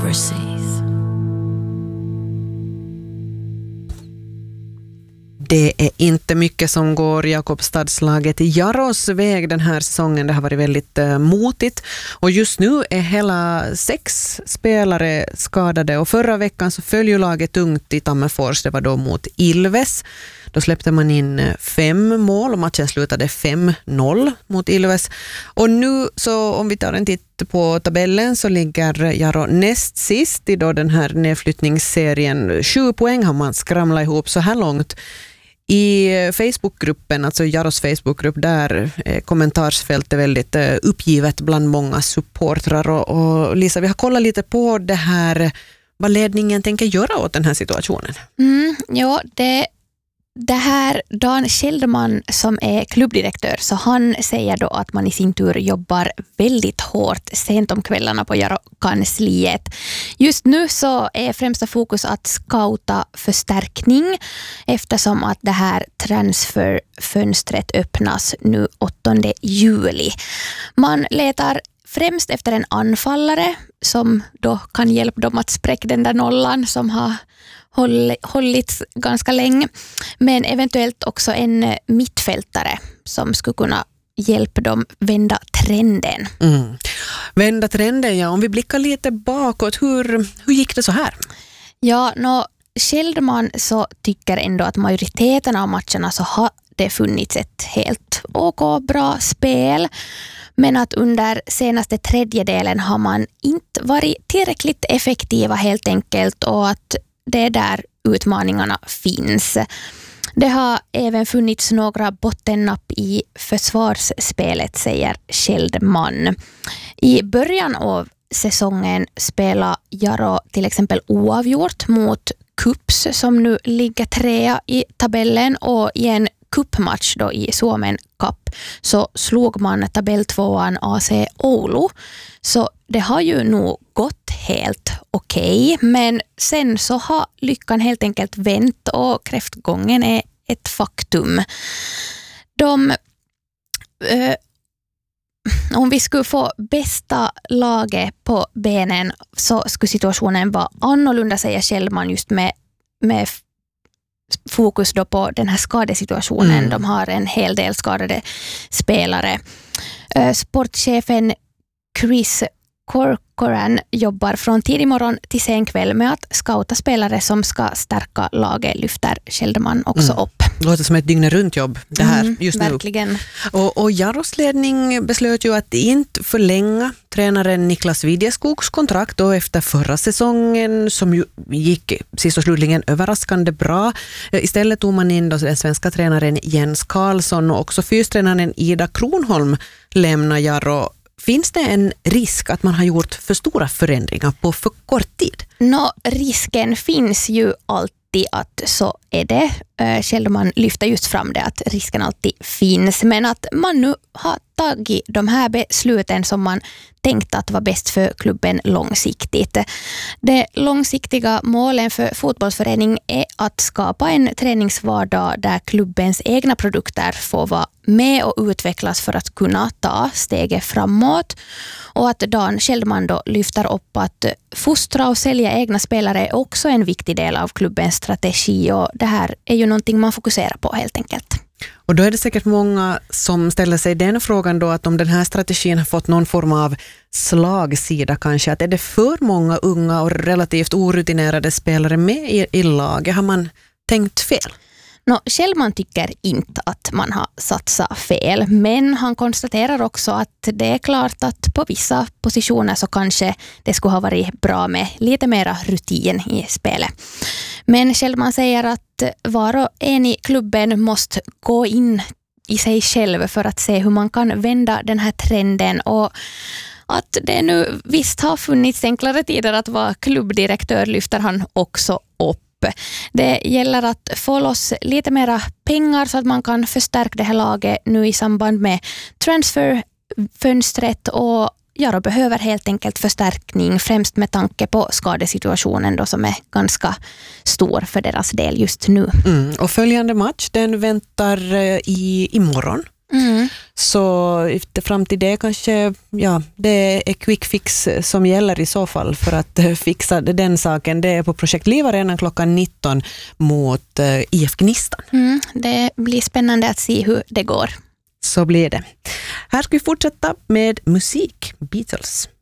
overseas. Det är inte mycket som går Jakobstadslaget i Jaros väg den här säsongen. Det har varit väldigt motigt. Och just nu är hela 6 spelare skadade. Och förra veckan så föll ju laget tungt i Tammerfors. Det var då mot Ilves. Då släppte man in 5 mål och matchen slutade 5-0 mot Ilves. Och nu så om vi tar en titt på tabellen så ligger Jaro näst sist i då den här nedflyttningsserien. 7 poäng har man skramlat ihop så här långt. I Facebookgruppen, alltså Jaros Facebookgrupp, där är kommentarsfältet väldigt uppgivet bland många supportrar. Och Lisa, vi har kollat lite på det här, vad ledningen tänker göra åt den här situationen. Ja, det här Dan Scheldman som är klubbdirektör, så han säger då att man i sin tur jobbar väldigt hårt sent om kvällarna på Jaro-kansliet. Just nu så är främsta fokus att scouta förstärkning eftersom att det här transferfönstret öppnas nu 8 juli. Man letar främst efter en anfallare som då kan hjälpa dem att spräcka den där nollan som har hållits ganska länge, men eventuellt också en mittfältare som skulle kunna hjälpa dem vända trenden. Vända trenden, ja. Om vi blickar lite bakåt, hur gick det så här? Ja, Scheldman så tycker ändå att majoriteten av matcherna så har det funnits ett helt bra spel, men att under senaste tredjedelen har man inte varit tillräckligt effektiva helt enkelt, och att det är där utmaningarna finns. Det har även funnits några bottennapp i försvarsspelet, säger Scheldman. I början av säsongen spelar Jaro till exempel oavgjort mot Kups som nu ligger 3 i tabellen, och i en cupmatch då i Suomen Cup så slog man tabelltvåan AC Oulu. Så det har ju nog gått helt okej, men sen så har lyckan helt enkelt vänt och kräftgången är ett faktum. Om vi skulle få bästa laget på benen så skulle situationen vara annorlunda, säger Scheldman, just med fokus då på den här skadesituationen. De har en hel del skadade spelare. Sportchefen Chris Corcoran jobbar från tidig morgon till sen kväll med att scouta spelare som ska stärka laget, lyfter Scheldman också upp. Det låter som ett dygnet runt jobb det här just nu. Verkligen. Och Jaros ledning beslöt ju att inte förlänga tränaren Niklas Vidjeskogs kontrakt då efter förra säsongen som ju gick sist och slutligen överraskande bra. Istället tog man in då den svenska tränaren Jens Karlsson, och också fystränaren Ida Kronholm lämnar Jaro. Finns det en risk att man har gjort för stora förändringar på för kort tid? Risken finns ju alltid att så är det. Scheldman lyfter just fram det, att risken alltid finns. Men att man nu har tagit de här besluten som man tänkte att var bäst för klubben långsiktigt. Det långsiktiga målen för fotbollsförening är att skapa en träningsvardag där klubbens egna produkter får vara med och utvecklas för att kunna ta steget framåt. Och att Dan Scheldman då lyfter upp att fostra och sälja egna spelare är också en viktig del av klubbens strategi, och det här är ju någonting man fokuserar på helt enkelt. Och då är det säkert många som ställer sig den frågan då, att om den här strategin har fått någon form av slagsida kanske, att är det för många unga och relativt orutinerade spelare med i laget? Har man tänkt fel? Scheldman tycker inte att man har satsat fel, men han konstaterar också att det är klart att på vissa positioner så kanske det skulle ha varit bra med lite mera rutin i spelet. Men Scheldman säger att var och en i klubben måste gå in i sig själv för att se hur man kan vända den här trenden, och att det nu visst har funnits enklare tider att vara klubbdirektör lyfter han också upp. Det gäller att få loss lite mera pengar så att man kan förstärka det här laget nu i samband med transferfönstret, och Jaro behöver helt enkelt förstärkning främst med tanke på skadesituationen då, som är ganska stor för deras del just nu. Och följande match, den väntar imorgon Så fram till det kanske, ja, det är quick fix som gäller i så fall för att fixa den saken. Det är på Projekt Liv Arena klockan 19 mot IF Gnistan. Det blir spännande att se hur det går. Så blir det. Här ska vi fortsätta med musik, Beatles.